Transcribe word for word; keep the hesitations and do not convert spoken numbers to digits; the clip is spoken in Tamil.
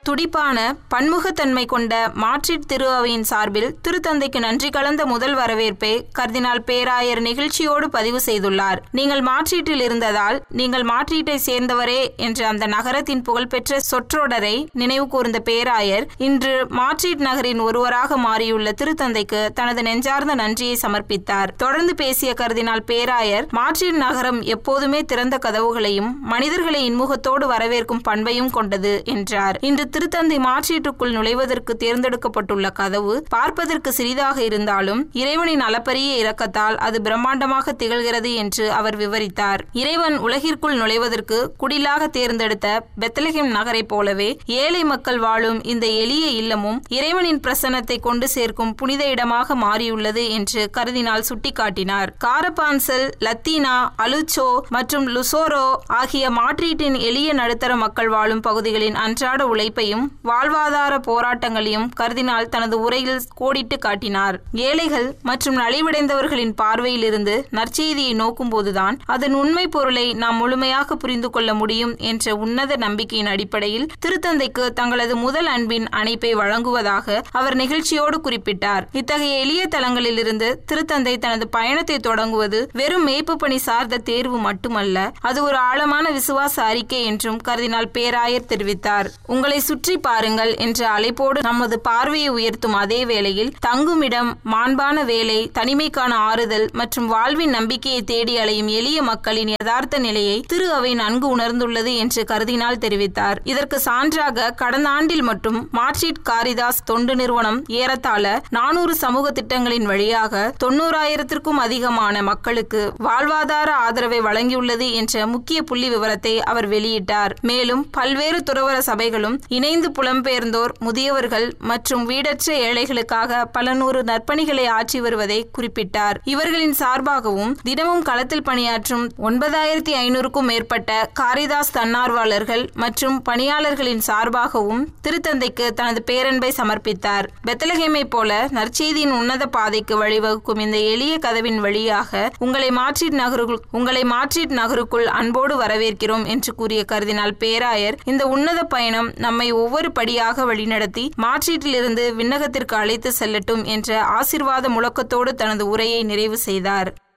துடிப்பான பன்முகத்தன்மை கொண்ட மாட்ரிட் திரு அவையின் சார்பில் திருத்தந்தைக்கு நன்றி கலந்த முதல் வரவேற்பை கர்தினால் பேராயர் நிகழ்ச்சியோடு பதிவு செய்துள்ளார். நீங்கள் மாட்ரிட்டில் இருந்ததால் நீங்கள் மாட்ரிட்டை சேர்ந்தவரே என்ற அந்த நகரத்தின் புகழ்பெற்ற சொற்றொடரை நினைவு கூர்ந்த பேராயர் இன்று மாட்ரிட் நகரின் ஒருவராக மாறியுள்ள திருத்தந்தைக்கு தனது நெஞ்சார்ந்த நன்றியை சமர்ப்பித்தார். தொடர்ந்து பேசிய கர்தினால் பேராயர் மாட்ரிட் நகரம் எப்போதுமே திறந்த கதவுகளையும் மனிதர்களை இன்முகத்தோடு வரவேற்கும் பண்பையும் கொண்டது என்றார். இன்று திருத்தந்தை மாட்ரிட்டுக்குள் நுழைவதற்கு தேர்ந்தெடுக்கப்பட்டுள்ள கதவு பார்ப்பதற்கு சிறிதாக இருந்தாலும் இறைவனின் அளப்பரிய இரக்கத்தால் அது பிரம்மாண்டமாக திகழ்கிறது என்று அவர் விவரித்தார். இறைவன் உலகிற்குள் நுழைவதற்கு குடிலாக தேர்ந்தெடுத்த பெத்லகேம் நகரை போலவே ஏழை மக்கள் வாழும் இந்த எளிய இல்லமும் இறைவனின் பிரசன்னத்தை கொண்டு சேர்க்கும் புனித இடமாக மாறியுள்ளது என்று கர்தினால் சுட்டிக்காட்டினார். காரபான்சல், லத்தீனா, அலுச்சோ மற்றும் லுசோரோ ஆகிய மாட்ரிட்டின் எளிய நடுத்தர மக்கள் வாழும் பகுதிகளின் அன்றாட உழைப்பையும் வாழ்வாதார போராட்டங்களையும் கர்தினால் தனது உரையில் கோடிட்டு காட்டினார். ஏழைகள் மற்றும் நலிவடைந்தவர்களின் பார்வையில் இருந்து நற்செய்தியை நோக்கும் போதுதான் அதன் உண்மை பொருளை நாம் முழுமையாக புரிந்து கொள்ள முடியும் என்ற உன்னத நம்பிக்கையின் அடிப்படையில் திருத்தந்தைக்கு தங்களது முதல் அன்பின் அணைப்பை வழங்குவதாக அவர் நிகழ்ச்சியோடு குறிப்பிட்டார். இத்தகைய எளிய தளங்களில் இருந்து திருத்தந்தை தனது பயணத்தை தொடங்குவது வெறும் மேய்ப்பு பணி சார்ந்த தேர்வு மட்டுமல்ல, அது ஒரு ஆழமான விசுவாச அறிக்கை என்றும் கர்தினால் பேராயர் தெரிவித்தார். உங்களை சுற்றி பாருங்கள் என்ற அழைப்போடு நமது பார்வையை உயர்த்தும் அதே வேளையில் தங்குமிடம், மாண்பான வேலை, தனிமைக்கான ஆறுதல் மற்றும் வாழ்வின் நம்பிக்கையை தேடி அலையும் எளிய மக்களின் யதார்த்த நிலையை திரு அவை நன்கு உணர்ந்துள்ளது என்று கர்தினால் தெரிவித்தார். இதற்கு சான்றாக கடந்த ஆண்டில் மட்டும் மாட்ரிட் காரிதாஸ் தொண்டு நிறுவனம் ஏறத்தாழ நானூறு சமூக திட்டங்களின் வழியாக தொண்ணூறாயிரத்திற்கும் அதிகமான மக்களுக்கு வாழ்வாதார ஆதரவை வழங்கியுள்ளது என்ற முக்கிய புள்ளி விவரத்தை அவர் வெளியிட்டார். மேலும் பல்வேறு துறவர சபைகளும் இணைந்து புலம்பெயர்ந்தோர், முதியவர்கள் மற்றும் வீடற்ற ஏழைகளுக்காக பல நூறு நற்பணிகளை ஆற்றி வருவதை குறிப்பிட்டார். இவர்களின் சார்பாகவும் தினமும் களத்தில் பணியாற்றும் ஒன்பதாயிரத்தி ஐநூறுக்கும் மேற்பட்ட காரிதாஸ் தன்னார்வலர்கள் மற்றும் பணியாளர்களின் சார்பாகவும் திருத்தந்தைக்கு தனது பேரன்பை சமர்ப்பித்தார். பெத்லகேமை போல நற்செய்தியின் உன்னத பாதைக்கு வழிவகுக்கும் இந்த எளிய கதவின் வழியாக உங்களை மாட்ரிட் நகருக்குள் உங்களை மாட்ரிட் நகருக்குள் அன்போடு வரவேற்கிறோம் என்று கூறிய கர்தினால் பேராயர் இந்த உன்னத பயணம் நம்மை ஒவ்வொரு படியாக வழிநடத்தி மாட்ரிட்டிலிருந்து விண்ணகத்திற்கு அழைத்து செல்லட்டும் என்ற ஆசீர்வாத முழக்கத்தோடு தனது உரையை நிறைவு செய்தார்.